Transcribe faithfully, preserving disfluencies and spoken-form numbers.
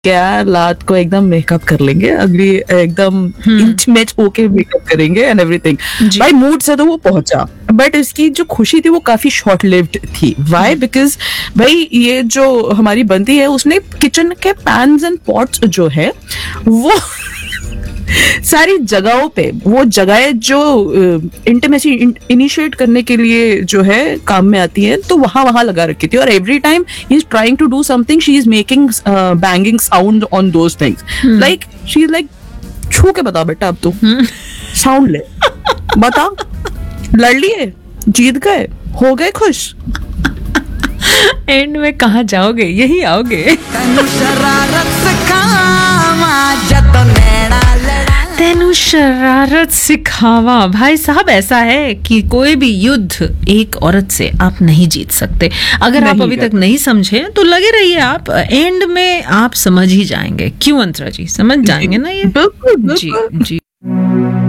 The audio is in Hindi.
क्या रात को एकदम मेकअप कर लेंगे, अगली एकदम इंटीमेट होके मेकअप करेंगे एंड एवरीथिंग। भाई मूड से तो वो पहुंचा, बट इसकी जो खुशी थी वो काफी शॉर्ट लिव्ड थी। व्हाई? बिकॉज भाई ये जो हमारी बंदी है उसने किचन के पैन्स एंड पॉट्स जो है वो सारी जगहों पे, वो जगहें जो इंटीमेसी इनिशिएट करने के लिए जो है काम में आती है, तो वहां वहां लगा रखी थी। और every time he is trying to do something, she is making banging sound on those things. Like she is like, छू के बता बेटा अब तू साउंड ले, बता लड़ लिए, जीत गए, हो गए खुश, एंड में कहाँ जाओगे? यही आओगे। तेनू शरारत सिखावा। भाई साहब ऐसा है कि कोई भी युद्ध एक औरत से आप नहीं जीत सकते। अगर आप अभी तक नहीं समझे तो लगे रहिए, आप एंड में आप समझ ही जाएंगे। क्यों अंतरा जी, समझ जाएंगे ना ये? बिल्कुल जी जी।